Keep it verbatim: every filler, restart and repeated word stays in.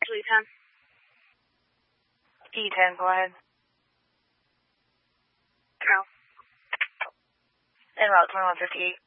Julie ten. E ten, go ahead. Carol. En route twenty-one fifty-eight.